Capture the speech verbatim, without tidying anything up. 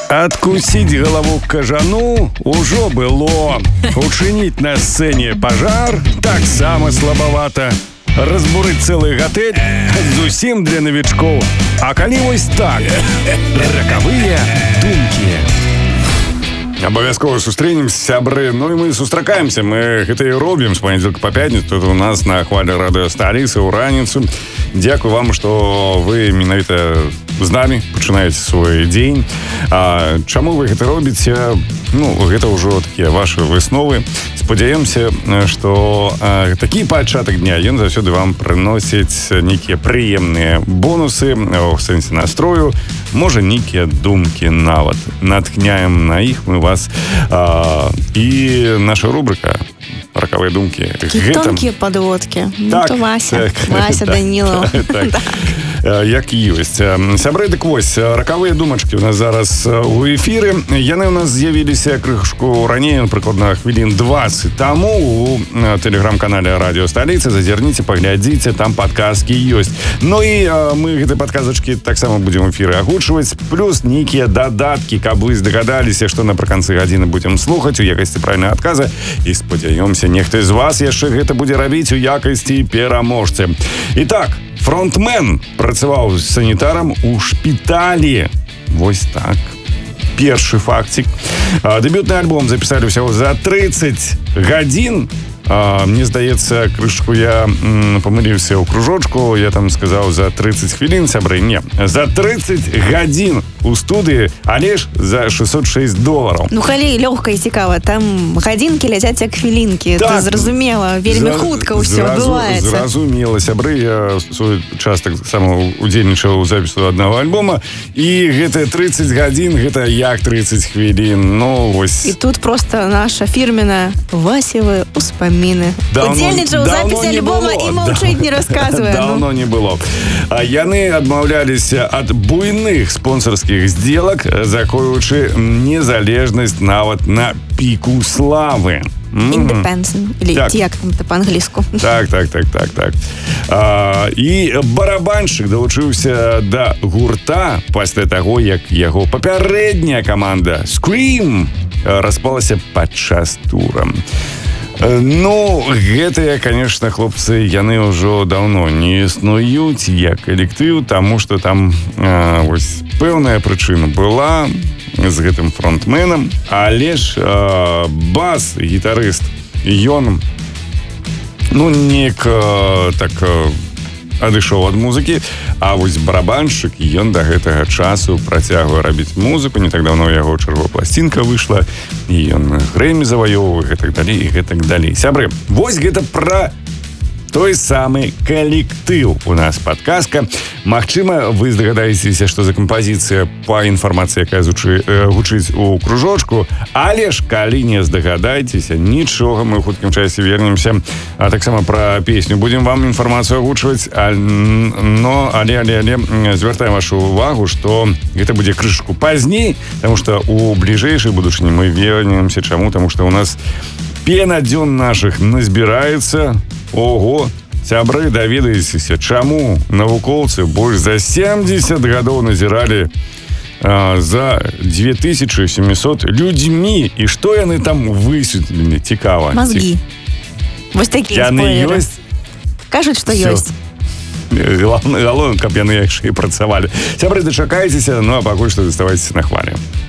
Адкусіць галаву кажану ўжо было. Учыніць на сцэне пажар таксама слабавата. Разбурыць цэлы гатэль зусім для навічкоў. А калі вось так, ракавыя думкі. Абавязкова сустрэнемся, сябры. Ну і мы сустракаемся. Мы гэта і робім з панядзелка па пятніцу. Тут у нас на хвалі радыё Сталіца ў раніцу. Дзякую вам, што вы менавіта з намі пачынаеце свой дзень. А чаму вы гэта робіце? Ну, гэта ўжо такія вашы высновы. Спадзяёмся, што а, такі пачатак дня ён заўсёды вам прыносіць нейкія прыемныя бонусы ў сэнсе настрою, можа, нейкія думкі нават. Натхняем на іх мы вас. А, і наша рубрика «Ракавыя думкі». Такие гэта... тонкие подводки. Так, ну, то Вася, так, Вася так, Данилова. Так, так. Як ёсць. Сябры, дык вось, ракавыя думачкі у нас зараз у эфіры. Яны у нас з'явіліся крышку раней, прыкладна хвілін дваццаць таму у тэлеграм-канале радыё Сталіца. Зазірніце, паглядзіце, там падказкі ёсць. Ну і мы гэты падказачкі таксама будзем эфіры агучваць. Плюс нейкія дадаткі, каб вы здагадаліся, што напрыканцы гадзіны будзем слухаць у якасці правільнай адказа. І спадзяёмся, нехта з вас яшчэ гэта будзе рабіць у якасці пераможцы. І так, фронтмен працаваў санітарам у шпіталі. Вось так. Першы факцік. Дэбютны альбом запісалі ўсяго за трыццаць гадзін. А, мне здаецца, крышку я м, памыліўся ў кружочку. Я там сказаў за трыццаць хвілін, сябры. Не, за трыццаць гадзін у студыі, але ж за шэсцьсот шэсць долараў. Ну, калі лёгка і цікава, там гадзінкі ляцяць як хвілінкі. Так, это зразумела, вельмі за, хутка ўсё зразу, адбываецца. Зразумела, сябры. Я свой час так сама удзельнічаў у запісу аднаго альбома. І гэта трыццаць гадзін, гэта як трыццаць хвілін. Ну, вось. І тут просто наша фірменная Васевы ўспаміны. Удзельнічаў у запіси альбома і маўчыць не расказвае. Давно не было. А яны адмаўляліся ад буйных спонсорскіх здзелак, захоўваючы незалежнасць нават на піку славы. Independent, или так. Як там это па-англійску. Так, так, так, так, так. А, і барабаншчык далучыўся да гурта пасля таго, як яго папярэдняя каманда Scream распалася падчас тура. Ну, гэтыя, конечно, хлопцы, яны ўжо даўно не існуюць як калектыў, таму што там а, вось пэўная прычына была з гэтым фронтменам, але ж а, бас-гітарыст, ён ну, неяк а, так а, адышоў ад музыкі, а вось барабаншчык, ён да гэтага часу працягвае рабіць музыку. Не так даўно яго чарговая пласцінка выйшла, і ён Грэмі заваёўвае, гэтак далей, і гэтак далей. Сябры, вось гэта пра той самы калектыў у нас падказка. Магчыма, вы здагадаецеся, што за кампазіцыя па інфармацыі, якая зучы, э, гучыць у кружочку, але ж калі не здагадаецеся, нічога, мы ў хуткім часе вернемся. А таксама пра песню будзем вам інфармацыю агучваць, а, но але, але, але звяртаем вашу увагу, што гэта будзе крышку пазней, таму што у бліжэйшай будучыні мы вернемся. Чаму? Таму што у нас пена дзён нашых назбіраецца. Ого, сябры, даведаецеся, чаму навукоўцы больш за семдзесят гадоў назіралі а, за две тысячи семьсот людзьмі, і што яны там высветлілі? Цікава. Мозги. Вось такія спойлеры. Ёсць? Кажуць, што Всё. ёсць. Галоўна, галоўна, каб яны яшчэ і працавалі. Сябры, дачакайцеся, ну а пакуль што заставайцеся на хвалі.